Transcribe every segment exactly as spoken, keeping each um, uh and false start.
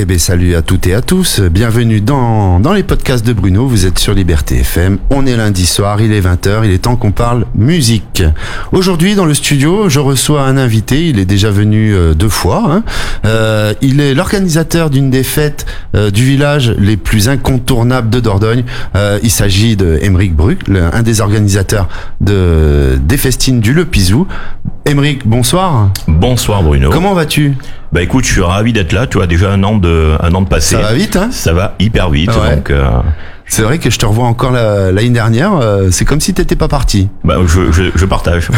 bien salut à toutes et à tous, bienvenue dans, dans les podcasts de Bruno, vous êtes sur Liberté F M, on est lundi soir, il est vingt heures, il est temps qu'on parle musique. Aujourd'hui dans le studio, je reçois un invité, il est déjà venu euh, deux fois, hein. euh, il est l'organisateur d'une des fêtes euh, du village les plus incontournables de Dordogne, euh, il s'agit de Aymeric Bruck, le, un des organisateurs de, des festines du Le Pizou. Aymeric, bonsoir. Bonsoir Bruno. Comment vas-tu ? Bah écoute, je suis ravi d'être là. Tu vois, déjà un an de un an de passé. Ça va vite, hein ? Ça va hyper vite. Ouais. Donc euh... c'est vrai que je te revois encore la, l'année dernière. Euh, c'est comme si t'étais pas parti. Bah je je, je partage.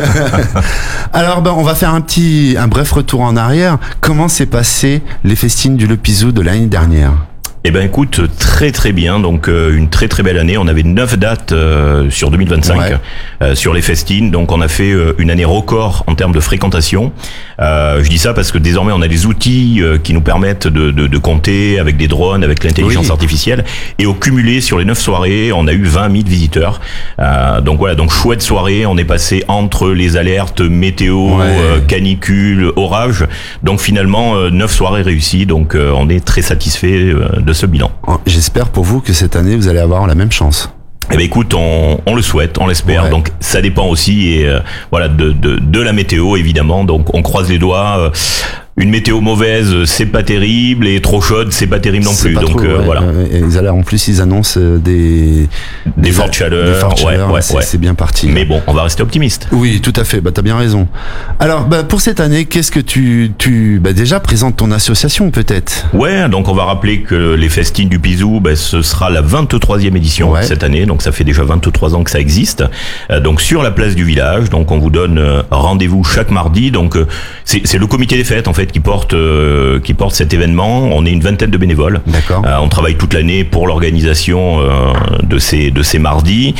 Alors ben on va faire un petit un bref retour en arrière. Comment s'est passé les festines du Le Pizou de l'année dernière ? Eh ben écoute, très très bien, donc euh, une très très belle année. On avait neuf dates euh, sur deux mille vingt-cinq ouais. euh, sur les festines, donc on a fait euh, une année record en termes de fréquentation. Euh, je dis ça parce que désormais on a des outils euh, qui nous permettent de, de, de compter avec des drones, avec l'intelligence oui. artificielle, et au cumulé sur les neuf soirées, on a eu vingt mille visiteurs. Euh, donc voilà, donc chouette soirée. On est passé entre les alertes météo, ouais. euh, canicule, orage. Donc finalement euh, neuf soirées réussies. Donc euh, on est très satisfait euh, de ce bilan. J'espère pour vous que cette année vous allez avoir la même chance. Eh ben écoute, on, on le souhaite, on l'espère. Ouais. Donc ça dépend aussi et euh, voilà de, de de la météo évidemment. Donc on croise les doigts. Euh, Une météo mauvaise, c'est pas terrible, et trop chaude, c'est pas terrible non c'est plus. pas Donc trop, euh, ouais. voilà. Et ils allaient, en plus, ils annoncent des Des, des fortes chaleurs. Des fortes ouais, chaleurs. ouais, c'est, ouais. c'est bien parti. Mais bon, on va rester optimiste. Oui, tout à fait. Bah, t'as bien raison. Alors, bah, pour cette année, qu'est-ce que tu, tu, bah, déjà présente ton association peut-être. Ouais, donc on va rappeler que les festines du Pizou, bah, ce sera la vingt-troisième édition ouais. cette année. Donc ça fait déjà vingt-trois ans que ça existe. Euh, donc sur la place du village. Donc on vous donne euh, rendez-vous chaque mardi. Donc euh, c'est, c'est le comité des fêtes en fait qui porte, euh, qui porte cet événement. On est une vingtaine de bénévoles. D'accord. Euh, on travaille toute l'année pour l'organisation euh, de ces de ces mardis.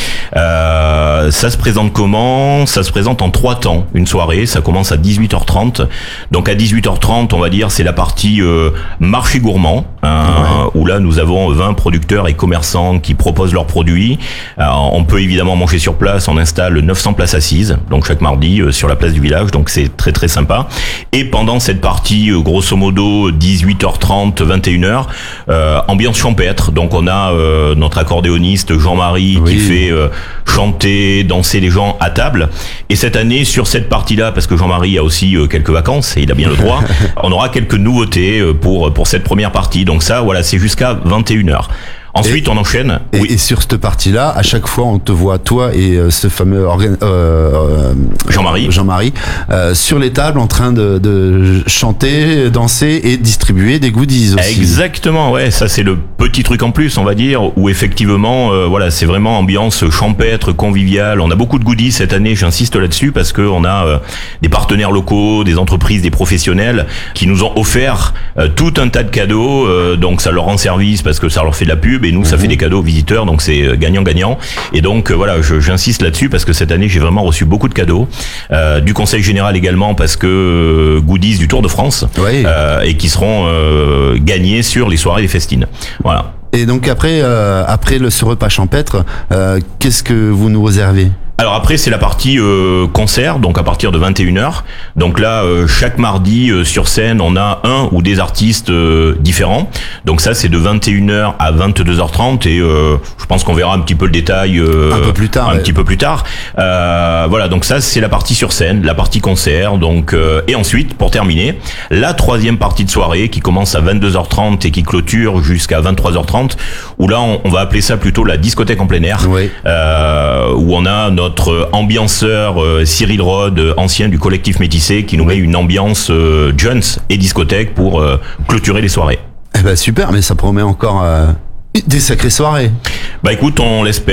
Euh, ça se présente comment ? Ça se présente en trois temps. Une soirée, ça commence à dix-huit heures trente. Donc à dix-huit heures trente, on va dire, c'est la partie euh, marché gourmand, hein, ouais. où là nous avons vingt producteurs et commerçants qui proposent leurs produits. Alors, on peut évidemment manger sur place. On installe neuf cents places assises, donc chaque mardi euh, sur la place du village. Donc c'est très très sympa. Et pendant cette partie, euh, grosso modo dix-huit heures trente, vingt et une heures, euh, ambiance champêtre. Donc on a euh, notre accordéoniste Jean-Marie oui. qui fait euh, chanter, danser les gens à table. Et cette année, sur cette partie-là, parce que Jean-Marie a aussi euh, quelques vacances et il a bien le droit, on aura quelques nouveautés euh, pour pour cette première partie. Donc ça, voilà, c'est jusqu'à vingt et une heures. Ensuite, et, on enchaîne. Et, oui. et sur cette partie-là, à chaque fois, on te voit, toi et euh, ce fameux organ... euh, Jean-Marie, Jean-Marie euh, sur les tables en train de, de chanter, danser et distribuer des goodies aussi. Exactement, ouais. Ça, c'est le petit truc en plus, on va dire, où effectivement, euh, voilà, c'est vraiment ambiance champêtre, conviviale. On a beaucoup de goodies cette année, j'insiste là-dessus, parce que on a euh, des partenaires locaux, des entreprises, des professionnels qui nous ont offert euh, tout un tas de cadeaux. Euh, donc, ça leur rend service parce que ça leur fait de la pub. Et nous, ça mmh. fait des cadeaux aux visiteurs, donc c'est gagnant-gagnant. Et donc euh, voilà, je, j'insiste là-dessus parce que cette année, j'ai vraiment reçu beaucoup de cadeaux, euh, du Conseil Général également parce que euh, goodies du Tour de France, oui. euh, et qui seront euh, gagnés sur les soirées des festines. Voilà. Et donc après, euh, après le ce repas champêtre, euh, qu'est-ce que vous nous réservez ? Alors après, c'est la partie euh, concert, donc à partir de vingt et une heures. Donc là, euh, chaque mardi euh, sur scène, on a un ou des artistes euh, différents. Donc ça, c'est de vingt et une heures à vingt-deux heures trente et euh, je pense qu'on verra un petit peu le détail euh, un peu plus tard. Un ouais. petit peu plus tard. Euh, voilà, donc ça, c'est la partie sur scène, la partie concert. Donc euh, et ensuite, pour terminer, la troisième partie de soirée qui commence à vingt-deux heures trente et qui clôture jusqu'à vingt-trois heures trente. Où là, on, on va appeler ça plutôt la discothèque en plein air, oui. euh, où on a notre Notre ambianceur euh, Cyril Rode, euh, ancien du collectif Métissé, qui nous met une ambiance euh, Jones et discothèque pour euh, clôturer les soirées. Eh ben super, mais ça promet encore euh, des sacrées soirées. Bah écoute, on l'espère.